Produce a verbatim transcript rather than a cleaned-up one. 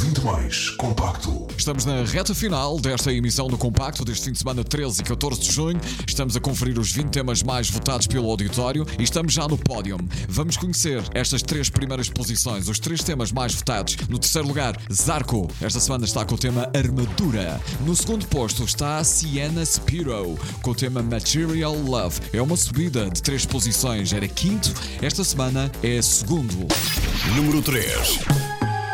vinte mais Compacto. Estamos na reta final desta emissão do Compacto deste fim de semana treze e catorze de junho. Estamos a conferir os vinte temas mais votados pelo auditório e estamos já no pódio. Vamos conhecer estas três primeiras posições, os três temas mais votados. No terceiro lugar, Zarco. Esta semana está com o tema Armadura. No segundo posto está Sienna Spiro com o tema Material Love. É uma subida de três posições. Era quinto. Esta semana é segundo. Número três.